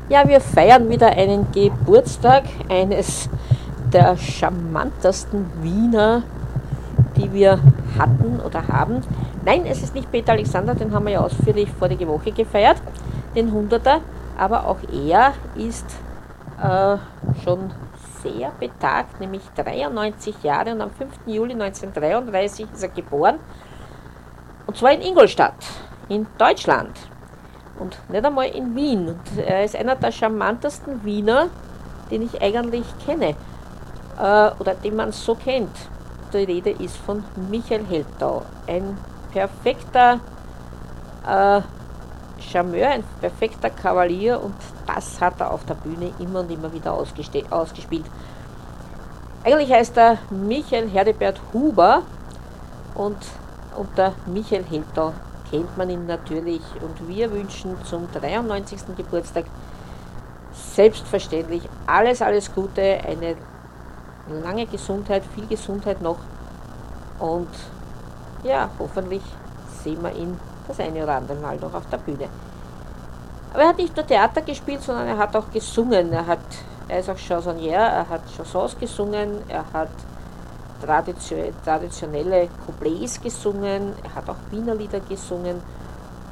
Ja, wir feiern wieder einen Geburtstag eines der charmantesten Wiener, die wir hatten oder haben. Nein, es ist nicht Peter Alexander, den haben wir ja ausführlich vorige Woche gefeiert, den 100. Aber auch er ist äh, schon sehr betagt, nämlich 93 Jahre, und am 5. Juli 1933 ist er geboren, und zwar in Ingolstadt, in Deutschland. Und nicht einmal in Wien. Und er ist einer der charmantesten Wiener, den ich eigentlich kenne, oder den man so kennt. Die Rede ist von Michael Heldau. Ein perfekter äh, Charmeur, ein perfekter Kavalier, und das hat er auf der Bühne immer und immer wieder ausgespielt. Eigentlich heißt er Michael Heribert Huber, und unter Michael Heldau kennt man ihn natürlich, und wir wünschen zum 93. Geburtstag selbstverständlich alles Gute, eine lange Gesundheit, viel Gesundheit noch, und ja, hoffentlich sehen wir ihn das eine oder andere Mal noch auf der Bühne. Aber er hat nicht nur Theater gespielt, sondern er hat auch gesungen. Er ist auch Chansonnier, er hat Chansons gesungen, er hat traditionelle Couplets gesungen, er hat auch Wiener Lieder gesungen,